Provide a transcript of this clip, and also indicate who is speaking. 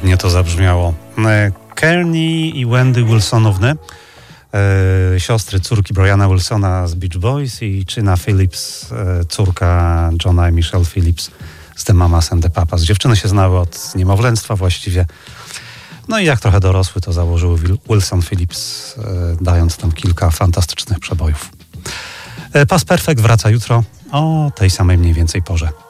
Speaker 1: ładnie to zabrzmiało. Kearney i Wendy Wilsonówny, siostry, córki Briana Wilsona z Beach Boys i Chyna Phillips, córka Johna i Michelle Phillips z The Mamas and the Papas. Dziewczyny się znały od niemowlęctwa właściwie. No i jak trochę dorosły, to założyły Wilson Phillips, dając tam kilka fantastycznych przebojów. Past Perfect wraca jutro o tej samej mniej więcej porze.